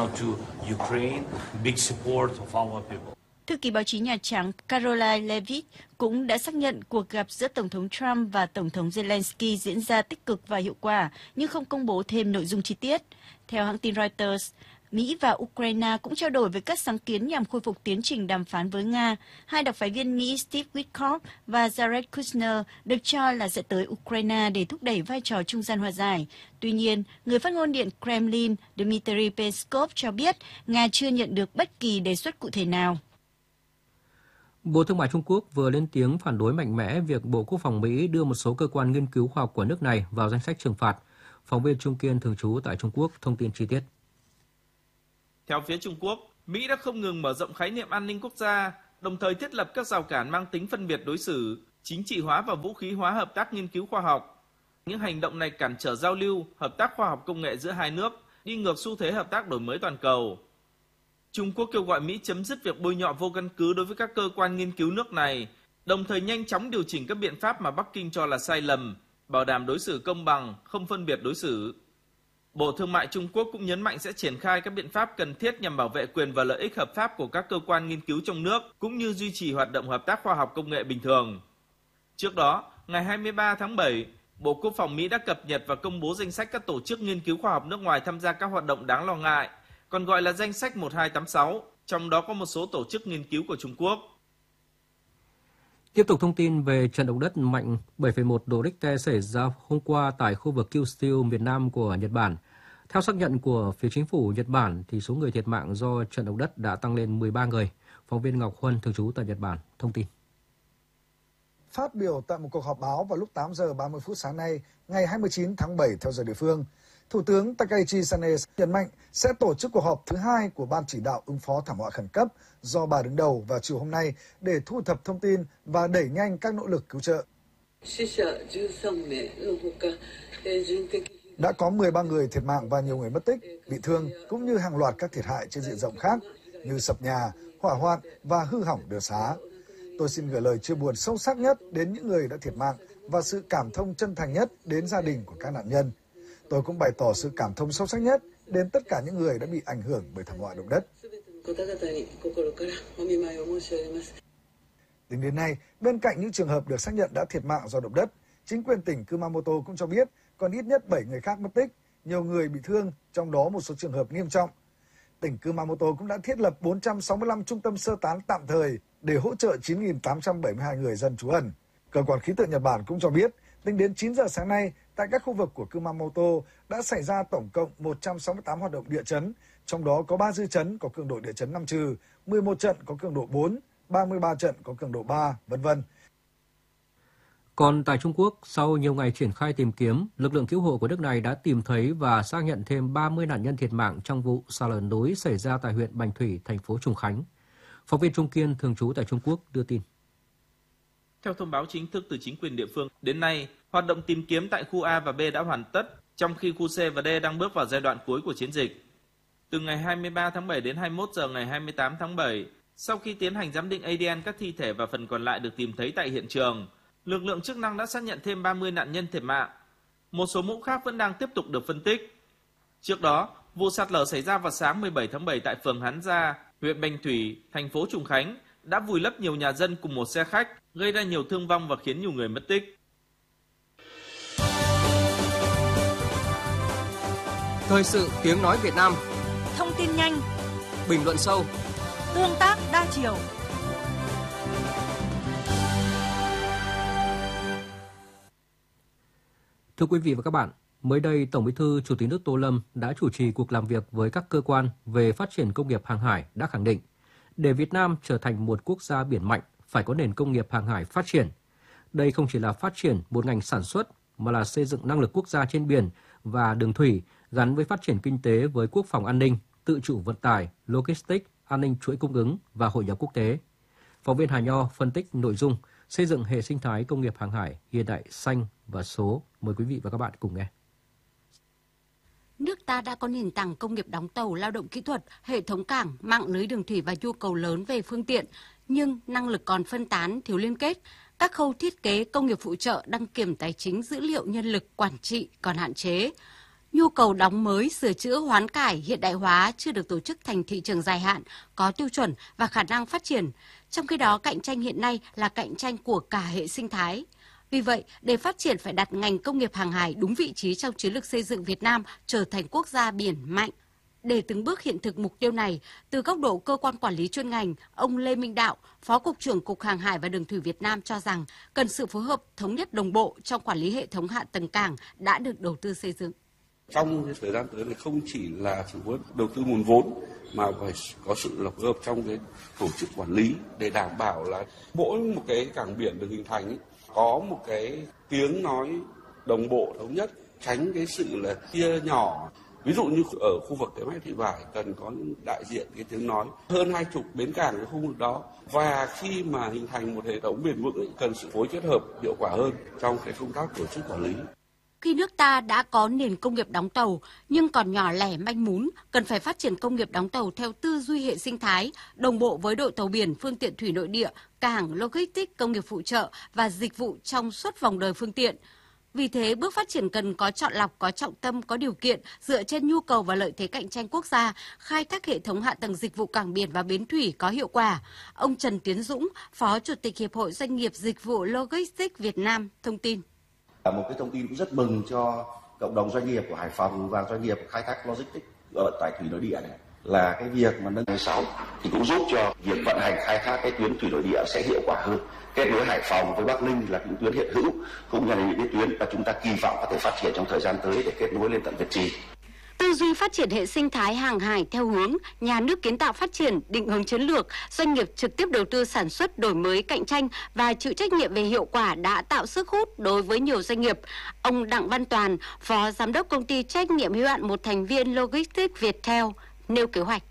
Speaker 19: Thư ký báo chí Nhà Trắng Karoline Leavitt cũng đã xác nhận cuộc gặp giữa Tổng thống Trump và Tổng thống Zelensky diễn ra tích cực và hiệu quả, nhưng không công bố thêm nội dung chi tiết. Theo hãng tin Reuters, Mỹ và Ukraine cũng trao đổi về các sáng kiến nhằm khôi phục tiến trình đàm phán với Nga. Hai đặc phái viên Mỹ Steve Witkoff và Jared Kushner được cho là sẽ tới Ukraine để thúc đẩy vai trò trung gian hòa giải. Tuy nhiên, người phát ngôn Điện Kremlin Dmitry Peskov cho biết Nga chưa nhận được bất kỳ đề xuất cụ thể nào.
Speaker 3: Bộ Thương mại Trung Quốc vừa lên tiếng phản đối mạnh mẽ việc Bộ Quốc phòng Mỹ đưa một số cơ quan nghiên cứu khoa học của nước này vào danh sách trừng phạt. Phóng viên Trung Kiên thường trú tại Trung Quốc thông tin chi tiết.
Speaker 20: Theo phía Trung Quốc, Mỹ đã không ngừng mở rộng khái niệm an ninh quốc gia, đồng thời thiết lập các rào cản mang tính phân biệt đối xử. chính trị hóa và vũ khí hóa hợp tác nghiên cứu khoa học. Những hành động này cản trở giao lưu, hợp tác khoa học công nghệ giữa hai nước, đi ngược xu thế hợp tác đổi mới toàn cầu. Trung Quốc kêu gọi Mỹ chấm dứt việc bôi nhọ vô căn cứ đối với các cơ quan nghiên cứu nước này, đồng thời nhanh chóng điều chỉnh các biện pháp mà Bắc Kinh cho là sai lầm, bảo đảm đối xử công bằng, không phân biệt đối xử. Bộ Thương mại Trung Quốc cũng nhấn mạnh sẽ triển khai các biện pháp cần thiết nhằm bảo vệ quyền và lợi ích hợp pháp của các cơ quan nghiên cứu trong nước, cũng như duy trì hoạt động hợp tác khoa học công nghệ bình thường. Trước đó, ngày hai mươi ba tháng bảy, Bộ Quốc phòng Mỹ đã cập nhật và công bố danh sách các tổ chức nghiên cứu khoa học nước ngoài tham gia các hoạt động đáng lo ngại, còn gọi là danh sách một hai tám sáu, trong đó có một số tổ chức nghiên cứu của Trung Quốc.
Speaker 3: Tiếp tục thông tin về trận động đất mạnh bảy phẩy một độ Richter xảy ra hôm qua tại khu vực Kyushu miền Nam của Nhật Bản. Theo xác nhận của phía chính phủ Nhật Bản, thì số người thiệt mạng do trận động đất đã tăng lên mười ba người. Phóng viên Ngọc Huân thường trú tại Nhật Bản thông tin.
Speaker 13: Phát biểu tại một cuộc họp báo vào lúc tám giờ ba mươi phút sáng nay, ngày hai mươi chín tháng bảy theo giờ địa phương, Thủ tướng Takaichi Sane nhấn mạnh sẽ tổ chức cuộc họp thứ hai của Ban chỉ đạo ứng phó thảm họa khẩn cấp do bà đứng đầu vào chiều hôm nay để thu thập thông tin và đẩy nhanh các nỗ lực cứu trợ. Đã có mười ba người thiệt mạng và nhiều người mất tích, bị thương, cũng như hàng loạt các thiệt hại trên diện rộng khác như sập nhà, hỏa hoạn và hư hỏng đường xá. Tôi xin gửi lời chia buồn sâu sắc nhất đến những người đã thiệt mạng và sự cảm thông chân thành nhất đến gia đình của các nạn nhân. Tôi cũng bày tỏ sự cảm thông sâu sắc nhất đến tất cả những người đã bị ảnh hưởng bởi thảm họa động đất. Tính đến nay, bên cạnh những trường hợp được xác nhận đã thiệt mạng do động đất, chính quyền tỉnh Kumamoto cũng cho biết còn ít nhất bảy người khác mất tích, nhiều người bị thương, trong đó một số trường hợp nghiêm trọng. Tỉnh Kumamoto cũng đã thiết lập bốn trăm sáu mươi lăm trung tâm sơ tán tạm thời để hỗ trợ chín nghìn tám trăm bảy mươi hai người dân trú ẩn. Cơ quan khí tượng Nhật Bản cũng cho biết, tính đến chín giờ sáng nay, tại các khu vực của Kumamoto đã xảy ra tổng cộng một trăm sáu mươi tám hoạt động địa chấn, trong đó có ba dư chấn có cường độ địa chấn năm trừ, mười một trận có cường độ bốn, ba mươi ba trận có cường độ ba, vân vân.
Speaker 3: Còn tại Trung Quốc, sau nhiều ngày triển khai tìm kiếm, lực lượng cứu hộ của nước này đã tìm thấy và xác nhận thêm ba mươi nạn nhân thiệt mạng trong vụ sạt lở núi xảy ra tại huyện Bạch Thủy, thành phố Trùng Khánh. Phóng viên Trung Kiên thường trú tại Trung Quốc đưa tin.
Speaker 20: Theo thông báo chính thức từ chính quyền địa phương, đến nay, hoạt động tìm kiếm tại khu A và B đã hoàn tất, trong khi khu C và D đang bước vào giai đoạn cuối của chiến dịch. Từ ngày hai mươi ba tháng bảy đến hai mươi mốt giờ ngày hai mươi tám tháng bảy, sau khi tiến hành giám định a đê en các thi thể và phần còn lại được tìm thấy tại hiện trường, lực lượng chức năng đã xác nhận thêm ba mươi nạn nhân thiệt mạng. Một số mẫu khác vẫn đang tiếp tục được phân tích. Trước đó, vụ sạt lở xảy ra vào sáng mười bảy tháng bảy tại phường Hán Gia, huyện Bạch Thủy, thành phố Trùng Khánh, đã vùi lấp nhiều nhà dân cùng một xe khách, gây ra nhiều thương vong và khiến nhiều người mất tích.
Speaker 6: Thời sự tiếng nói Việt Nam.
Speaker 7: Thông tin nhanh,
Speaker 6: bình luận sâu,
Speaker 7: tương tác đa chiều.
Speaker 3: Thưa quý vị và các bạn, mới đây Tổng Bí thư Chủ tịch nước Tô Lâm đã chủ trì cuộc làm việc với các cơ quan về phát triển công nghiệp hàng hải đã khẳng định, để Việt Nam trở thành một quốc gia biển mạnh, phải có nền công nghiệp hàng hải phát triển. Đây không chỉ là phát triển một ngành sản xuất, mà là xây dựng năng lực quốc gia trên biển và đường thủy gắn với phát triển kinh tế với quốc phòng an ninh, tự chủ vận tải, logistics, an ninh chuỗi cung ứng và hội nhập quốc tế. Phóng viên Hà Nho phân tích nội dung xây dựng hệ sinh thái công nghiệp hàng hải hiện đại, xanh và số. Mời quý vị và các bạn cùng nghe.
Speaker 1: Nước ta đã có nền tảng công nghiệp đóng tàu, lao động kỹ thuật, hệ thống cảng, mạng lưới đường thủy và nhu cầu lớn về phương tiện, nhưng năng lực còn phân tán, thiếu liên kết. Các khâu thiết kế, công nghiệp phụ trợ, đăng kiểm tài chính, dữ liệu, nhân lực, quản trị còn hạn chế. Nhu cầu đóng mới, sửa chữa, hoán cải, hiện đại hóa chưa được tổ chức thành thị trường dài hạn, có tiêu chuẩn và khả năng phát triển. Trong khi đó, cạnh tranh hiện nay là cạnh tranh của cả hệ sinh thái. Vì vậy, để phát triển phải đặt ngành công nghiệp hàng hải đúng vị trí trong chiến lược xây dựng Việt Nam trở thành quốc gia biển mạnh. Để từng bước hiện thực mục tiêu này, từ góc độ cơ quan quản lý chuyên ngành, ông Lê Minh Đạo, Phó Cục trưởng Cục Hàng hải và Đường thủy Việt Nam cho rằng cần sự phối hợp thống nhất đồng bộ trong quản lý hệ thống hạ tầng cảng đã được đầu tư xây dựng.
Speaker 21: Trong thời gian tới này không chỉ là sự phối hợp đầu tư nguồn vốn mà phải có sự lập hợp trong cái tổ chức quản lý để đảm bảo là mỗi một cái cảng biển được hình thành ấy, có một cái tiếng nói đồng bộ thống nhất, tránh cái sự là chia nhỏ Ví dụ như ở khu vực cái Mai Thị Vải cần có những đại diện cái tiếng nói hơn hai chục bến cảng ở khu vực đó, và khi mà hình thành một hệ thống bền vững ấy, cần sự phối kết hợp hiệu quả hơn trong cái công tác tổ chức quản lý.
Speaker 2: Khi nước ta đã có nền công nghiệp đóng tàu nhưng còn nhỏ lẻ manh mún, cần phải phát triển công nghiệp đóng tàu theo tư duy hệ sinh thái, đồng bộ với đội tàu biển, phương tiện thủy nội địa, cảng, logistics, công nghiệp phụ trợ và dịch vụ trong suốt vòng đời phương tiện. Vì thế, bước phát triển cần có chọn lọc, có trọng tâm, có điều kiện, dựa trên nhu cầu và lợi thế cạnh tranh quốc gia, khai thác hệ thống hạ tầng dịch vụ cảng biển và bến thủy có hiệu quả. Ông Trần Tiến Dũng, Phó Chủ tịch Hiệp hội Doanh nghiệp Dịch vụ Logistics Việt Nam thông tin.
Speaker 22: Một cái thông tin cũng rất mừng cho cộng đồng doanh nghiệp của Hải Phòng và doanh nghiệp khai thác logistics ở tại thủy nội địa này, là cái việc mà nâng sáu thì cũng giúp cho việc vận hành khai thác cái tuyến thủy nội địa sẽ hiệu quả hơn. Kết nối Hải Phòng với Bắc Ninh là những tuyến hiện hữu, cũng như là những cái tuyến mà chúng ta kỳ vọng có thể phát triển trong thời gian tới để kết nối lên tận Việt Trì.
Speaker 2: Tư duy phát triển hệ sinh thái hàng hải theo hướng nhà nước kiến tạo phát triển, định hướng chiến lược, doanh nghiệp trực tiếp đầu tư sản xuất, đổi mới cạnh tranh và chịu trách nhiệm về hiệu quả đã tạo sức hút đối với nhiều doanh nghiệp. Ông Đặng Văn Toàn, Phó Giám đốc Công ty trách nhiệm hữu hạn một thành viên Logistics Viettel nêu kế hoạch.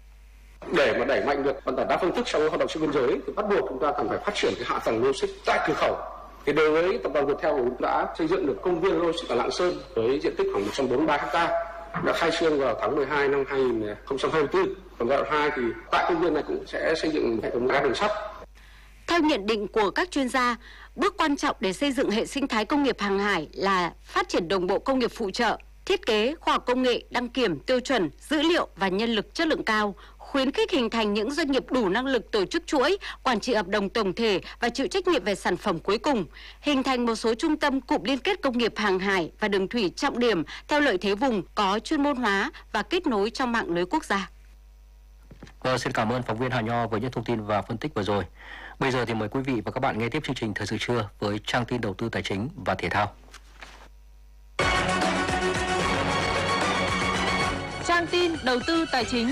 Speaker 23: Để mà đẩy mạnh được vận tải đa phương thức trong hoạt động xuyên biên giới thì bắt buộc chúng ta cần phải phát triển cái hạ tầng logistics tại cửa khẩu. Thì đối với tập đoàn Viettel cũng đã xây dựng được công viên logistics ở Lạng Sơn với diện tích khoảng một trăm bốn mươi ba ha, đã khai trương vào tháng mười hai năm hai nghìn không trăm hai mươi tư. Còn giai đoạn hai thì tại công viên này cũng sẽ xây dựng hệ thống ga đường sắt.
Speaker 2: Theo nhận định của các chuyên gia, bước quan trọng để xây dựng hệ sinh thái công nghiệp hàng hải là phát triển đồng bộ công nghiệp phụ trợ, thiết kế, khoa học công nghệ, đăng kiểm, tiêu chuẩn, dữ liệu và nhân lực chất lượng cao, khuyến khích hình thành những doanh nghiệp đủ năng lực tổ chức chuỗi, quản trị hợp đồng tổng thể và chịu trách nhiệm về sản phẩm cuối cùng, hình thành một số trung tâm cụm liên kết công nghiệp hàng hải và đường thủy trọng điểm theo lợi thế vùng có chuyên môn hóa và kết nối trong mạng lưới quốc gia.
Speaker 3: Vâng, xin cảm ơn phóng viên Hà Nho với những thông tin và phân tích vừa rồi. Bây giờ thì mời quý vị và các bạn nghe tiếp chương trình Thời sự trưa với trang tin đầu tư tài chính và thể thao.
Speaker 24: Trang tin đầu tư tài chính.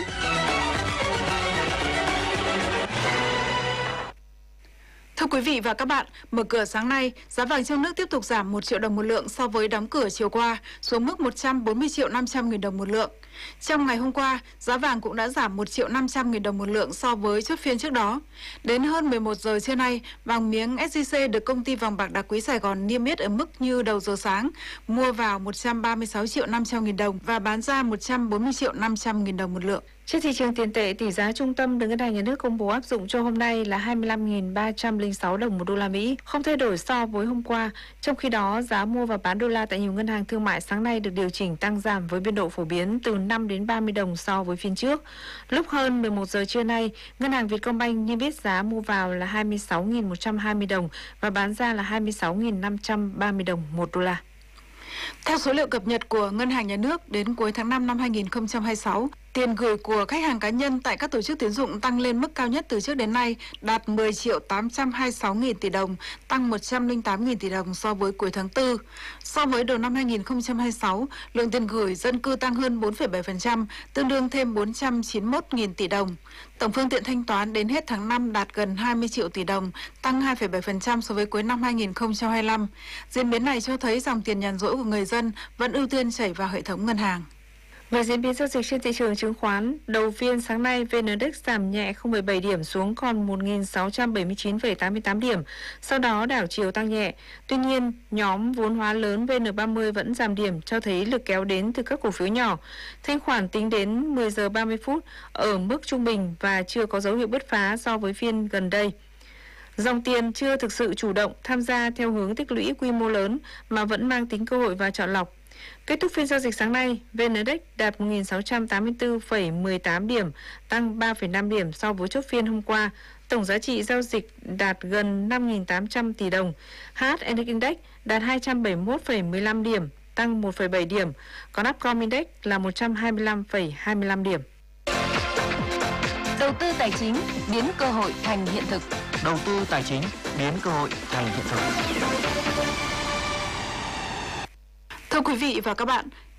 Speaker 24: Thưa quý vị và các bạn, mở cửa sáng nay, giá vàng trong nước tiếp tục giảm một triệu đồng một lượng so với đóng cửa chiều qua, xuống mức một trăm bốn mươi triệu năm trăm nghìn đồng một lượng. Trong ngày hôm qua, giá vàng cũng đã giảm một triệu năm trăm nghìn đồng một lượng so với chốt phiên trước đó. Đến hơn mười một giờ trưa nay, vàng miếng ét gi xê được công ty vàng bạc đá quý Sài Gòn niêm yết ở mức như đầu giờ sáng, mua vào một trăm ba mươi sáu triệu năm trăm nghìn đồng và bán ra một trăm bốn mươi triệu năm trăm nghìn đồng một lượng.
Speaker 25: Trên thị trường tiền tệ, tỷ giá trung tâm được Ngân hàng Nhà nước công bố áp dụng cho hôm nay là hai mươi lăm nghìn ba trăm lẻ sáu đồng một đô la Mỹ, không thay đổi so với hôm qua. Trong khi đó, giá mua và bán đô la tại nhiều ngân hàng thương mại sáng nay được điều chỉnh tăng giảm với biên độ phổ biến từ năm đến ba mươi đồng so với phiên trước. Lúc hơn mười một giờ trưa nay, Ngân hàng Vietcombank niêm yết giá mua vào là hai mươi sáu nghìn một trăm hai mươi đồng và bán ra là hai mươi sáu nghìn năm trăm ba mươi đồng một đô la.
Speaker 24: Theo số liệu cập nhật của Ngân hàng Nhà nước, đến cuối tháng năm năm hai nghìn không trăm hai mươi sáu, tiền gửi của khách hàng cá nhân tại các tổ chức tín dụng tăng lên mức cao nhất từ trước đến nay, đạt mười triệu tám trăm hai mươi sáu nghìn tỷ đồng, tăng một trăm lẻ tám nghìn tỷ đồng so với cuối tháng tư. So với đầu năm hai nghìn không trăm hai mươi sáu, lượng tiền gửi dân cư tăng hơn bốn phẩy bảy phần trăm, tương đương thêm bốn trăm chín mươi mốt nghìn tỷ đồng. Tổng phương tiện thanh toán đến hết tháng năm đạt gần hai mươi triệu tỷ đồng, tăng hai phẩy bảy phần trăm so với cuối năm hai nghìn không trăm hai mươi lăm. Diễn biến này cho thấy dòng tiền nhàn rỗi của người dân vẫn ưu tiên chảy vào hệ thống ngân hàng.
Speaker 25: Về diễn biến giao dịch trên thị trường chứng khoán, đầu phiên sáng nay vê en-Index giảm nhẹ không phẩy bảy điểm xuống còn một nghìn sáu trăm bảy mươi chín phẩy tám mươi tám điểm, sau đó đảo chiều tăng nhẹ. Tuy nhiên, nhóm vốn hóa lớn vê en ba mươi vẫn giảm điểm, cho thấy lực kéo đến từ các cổ phiếu nhỏ. Thanh khoản tính đến mười giờ ba mươi phút ở mức trung bình và chưa có dấu hiệu bứt phá so với phiên gần đây. Dòng tiền chưa thực sự chủ động tham gia theo hướng tích lũy quy mô lớn mà vẫn mang tính cơ hội và chọn lọc. Kết thúc phiên giao dịch sáng nay, vê en-Index đạt một nghìn sáu trăm tám mươi tư phẩy mười tám điểm, tăng ba phẩy năm điểm so với chốt phiên hôm qua. Tổng giá trị giao dịch đạt gần năm nghìn tám trăm tỷ đồng. hát en ích Index đạt hai trăm bảy mươi mốt phẩy mười lăm điểm, tăng một phẩy bảy điểm. Còn Upcom Index là một trăm hai mươi lăm phẩy hai mươi lăm điểm.
Speaker 2: Đầu tư tài chính biến cơ hội thành hiện thực.
Speaker 26: Đầu tư tài chính biến cơ hội thành hiện thực.
Speaker 24: Thưa quý vị và các bạn,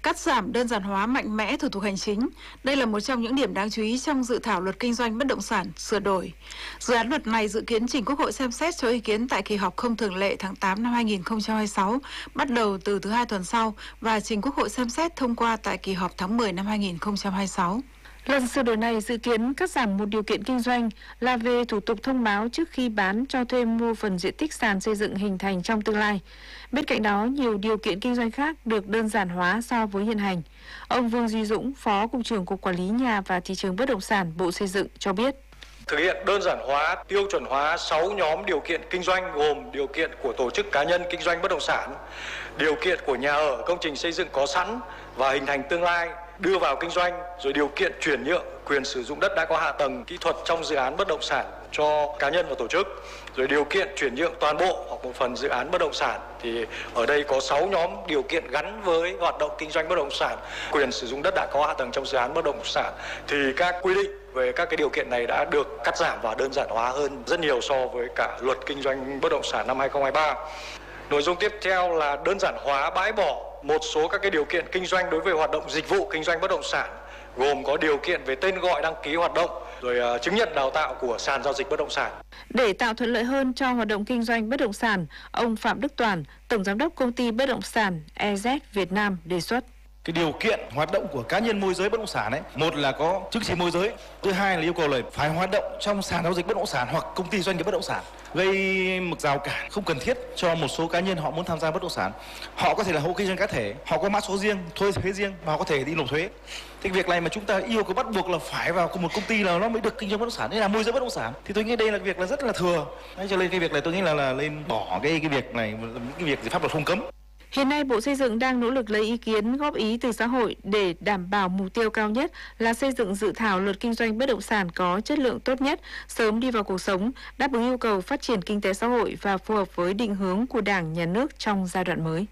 Speaker 24: cắt giảm đơn giản hóa mạnh mẽ thủ tục hành chính. Đây là một trong những điểm đáng chú ý trong dự thảo luật kinh doanh bất động sản sửa đổi. Dự án luật này dự kiến trình Quốc hội xem xét cho ý kiến tại kỳ họp không thường lệ tháng tám năm hai nghìn không trăm hai mươi sáu, bắt đầu từ thứ hai tuần sau, và trình Quốc hội xem xét thông qua tại kỳ họp tháng mười năm hai nghìn không trăm hai mươi sáu.
Speaker 25: Lần sửa đổi này dự kiến cắt giảm một điều kiện kinh doanh là về thủ tục thông báo trước khi bán cho thuê mua phần diện tích sàn xây dựng hình thành trong tương lai. Bên cạnh đó, nhiều điều kiện kinh doanh khác được đơn giản hóa so với hiện hành. Ông Vương Duy Dũng, Phó Cục trưởng Cục Quản lý Nhà và Thị trường Bất động sản, Bộ Xây dựng cho biết.
Speaker 4: Thực hiện đơn giản hóa, tiêu chuẩn hóa sáu nhóm điều kiện kinh doanh gồm điều kiện của tổ chức cá nhân kinh doanh bất động sản, điều kiện của nhà ở công trình xây dựng có sẵn và hình thành tương lai đưa vào kinh doanh, rồi điều kiện chuyển nhượng quyền sử dụng đất đã có hạ tầng kỹ thuật trong dự án bất động sản cho cá nhân và tổ chức, rồi điều kiện chuyển nhượng toàn bộ hoặc một phần dự án bất động sản. Thì ở đây có sáu nhóm điều kiện gắn với hoạt động kinh doanh bất động sản, quyền sử dụng đất đã có hạ tầng trong dự án bất động sản, thì các quy định về các cái điều kiện này đã được cắt giảm và đơn giản hóa hơn rất nhiều so với cả luật kinh doanh bất động sản năm hai nghìn không trăm hai mươi ba. Nội dung tiếp theo là đơn giản hóa, bãi bỏ một số các cái điều kiện kinh doanh đối với hoạt động dịch vụ kinh doanh bất động sản, gồm có điều kiện về tên gọi đăng ký hoạt động, rồi uh, chứng nhận đào tạo của sàn giao dịch bất động sản.
Speaker 25: Để tạo thuận lợi hơn cho hoạt động kinh doanh bất động sản, ông Phạm Đức Toàn, Tổng Giám đốc Công ty Bất động sản e zét Việt Nam đề xuất.
Speaker 5: Cái điều kiện hoạt động của cá nhân môi giới bất động sản ấy, một là có chứng chỉ môi giới, thứ hai là yêu cầu là phải hoạt động trong sàn giao dịch bất động sản hoặc công ty doanh nghiệp bất động sản, gây một rào cản không cần thiết cho một số cá nhân họ muốn tham gia bất động sản. Họ có thể là hộ kinh doanh cá thể, họ có mã số riêng, thuế thuế riêng và họ có thể đi nộp thuế. Thì việc này mà chúng ta yêu cầu bắt buộc là phải vào một công ty là nó mới được kinh doanh bất động sản, đây là môi giới bất động sản, thì tôi nghĩ đây là việc là rất là thừa. Đấy, cho nên cái việc này tôi nghĩ là là lên bỏ cái cái việc này, cái việc gì pháp luật không cấm.
Speaker 25: Hiện nay, Bộ Xây dựng đang nỗ lực lấy ý kiến góp ý từ xã hội để đảm bảo mục tiêu cao nhất là xây dựng dự thảo luật kinh doanh bất động sản có chất lượng tốt nhất, sớm đi vào cuộc sống, đáp ứng yêu cầu phát triển kinh tế xã hội và phù hợp với định hướng của Đảng, Nhà nước trong giai đoạn mới.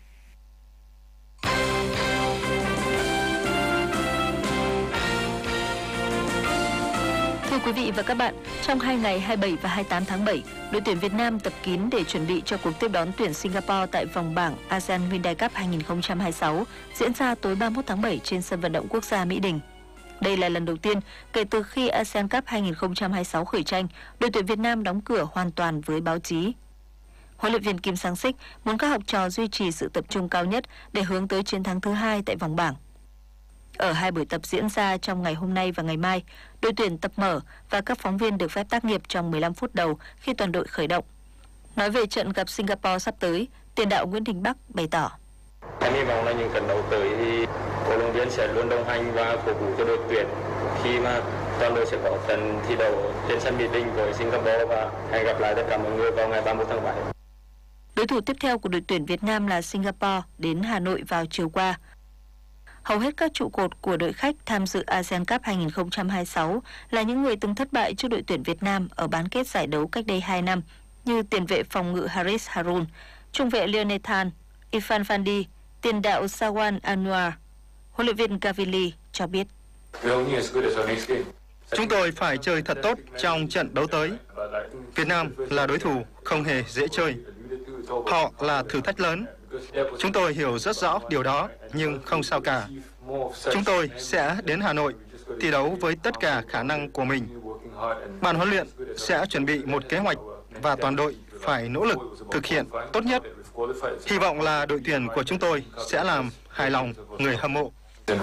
Speaker 8: Thưa quý vị và các bạn, trong hai ngày hai mươi bảy và hai mươi tám tháng bảy, đội tuyển Việt Nam tập kín để chuẩn bị cho cuộc tiếp đón tuyển Singapore tại vòng bảng a sê an Hyundai Cup hai nghìn không trăm hai mươi sáu diễn ra tối ba mươi mốt tháng bảy trên sân vận động quốc gia Mỹ Đình. Đây là lần đầu tiên kể từ khi a sê an Cup hai nghìn không trăm hai mươi sáu khởi tranh, đội tuyển Việt Nam đóng cửa hoàn toàn với báo chí. Huấn luyện viên Kim Sang-sik muốn các học trò duy trì sự tập trung cao nhất để hướng tới chiến thắng thứ hai tại vòng bảng. Ở hai buổi tập diễn ra trong ngày hôm nay và ngày mai, đội tuyển tập mở và các phóng viên được phép tác nghiệp trong mười lăm phút đầu khi toàn đội khởi động. Nói về trận gặp Singapore sắp tới, tiền đạo Nguyễn Đình Bắc bày tỏ.
Speaker 9: Em hy vọng là những trận đấu tới thì cổ động viên sẽ luôn đồng hành và cổ vũ cho đội tuyển khi mà toàn đội sẽ có trận thi đấu trên sân Mỹ Đình với Singapore, và hẹn gặp lại tất cả mọi người vào ngày ba mươi mốt tháng bảy.
Speaker 8: Đối thủ tiếp theo của đội tuyển Việt Nam là Singapore đến Hà Nội vào chiều qua. Hầu hết các trụ cột của đội khách tham dự a sê an Cup hai nghìn không trăm hai mươi sáu là những người từng thất bại trước đội tuyển Việt Nam ở bán kết giải đấu cách đây hai năm, như tiền vệ phòng ngự Haris Harun, trung vệ Leonethan, Irfan Fandi, tiền đạo Sawan Anwar. Huấn luyện viên Gavili cho biết.
Speaker 10: Chúng tôi phải chơi thật tốt trong trận đấu tới. Việt Nam là đối thủ không hề dễ chơi. Họ là thử thách lớn. Chúng tôi hiểu rất rõ điều đó, nhưng không sao cả. Chúng tôi sẽ đến Hà Nội thi đấu với tất cả khả năng của mình. Ban huấn luyện sẽ chuẩn bị một kế hoạch và toàn đội phải nỗ lực thực hiện tốt nhất. Hy vọng là đội tuyển của chúng tôi sẽ làm hài lòng người hâm mộ.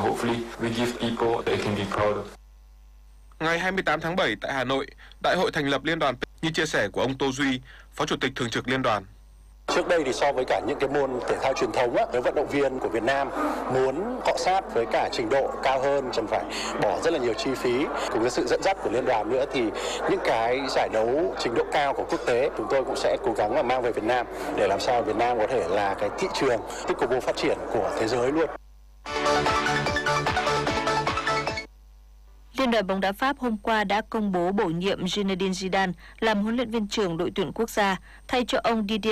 Speaker 11: Ngày hai mươi tám tháng bảy tại Hà Nội, Đại hội thành lập Liên đoàn như chia sẻ của ông Tô Duy, Phó Chủ tịch Thường trực Liên đoàn.
Speaker 27: Trước đây thì so với cả những cái môn thể thao truyền thống á, với vận động viên của Việt Nam muốn cọ sát với cả trình độ cao hơn cần phải bỏ rất là nhiều chi phí, cùng với sự dẫn dắt của liên đoàn nữa, thì những cái giải đấu trình độ cao của quốc tế chúng tôi cũng sẽ cố gắng là mang về Việt Nam để làm sao Việt Nam có thể là cái thị trường tích cực phát triển của thế giới luôn.
Speaker 8: Liên đoàn bóng đá Pháp hôm qua đã công bố bổ nhiệm Zinedine Zidane làm huấn luyện viên trưởng đội tuyển quốc gia thay cho ông Didier